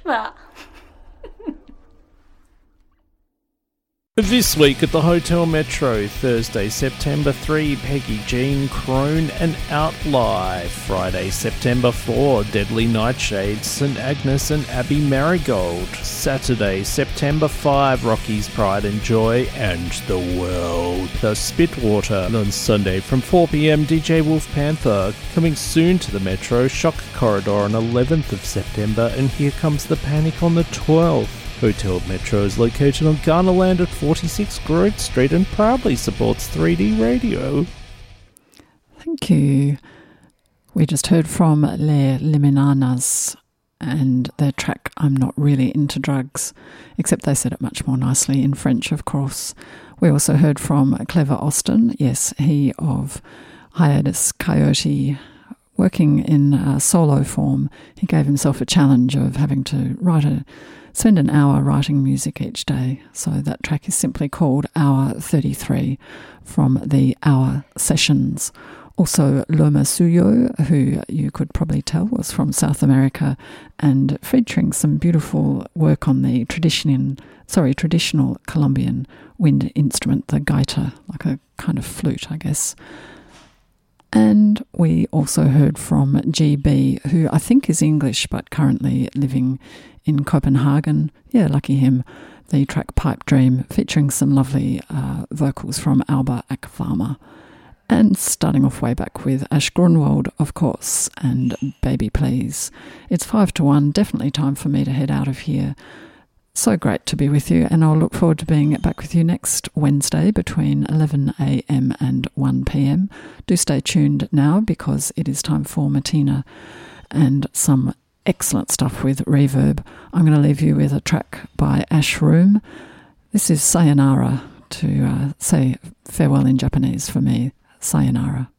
clever. This week at the Hotel Metro, Thursday, September 3, Peggy Jean Crone and Outlie. Friday, September 4, Deadly Nightshade, St Agnes and Abbey Marigold. Saturday, September 5, Rocky's Pride and Joy and the World. The Spitwater. On Sunday from 4pm, DJ Wolf Panther. Coming soon to the Metro, Shock Corridor on 11th of September, and Here Comes the Panic on the 12th. Hotel Metro is located on Garnerland at 46 Grove Street and proudly supports 3D radio. Thank you. We just heard from Les Liminanas and their track I'm Not Really Into Drugs, except they said it much more nicely in French, of course. We also heard from Clever Austin, yes, he of Hiatus Coyote, working in solo form. He gave himself a challenge of having to spend an hour writing music each day. So that track is simply called Hour 33 from the Hour Sessions. Also Loma Suyo, who you could probably tell was from South America, and featuring some beautiful work on the traditional Colombian wind instrument, the gaita, like a kind of flute, I guess. And we also heard from GB, who I think is English but currently living in Copenhagen. Yeah, lucky him. The track Pipe Dream, featuring some lovely vocals from Alba Akfarma. And starting off way back with Ash Grunwald, of course, and Baby Please. It's 5 to 1, definitely time for me to head out of here. So great to be with you, and I'll look forward to being back with you next Wednesday between 11am and 1pm. Do stay tuned now because it is time for Martina and some excellent stuff with Reverb. I'm going to leave you with a track by Ash Room. This is Sayonara, to say farewell in Japanese for me. Sayonara.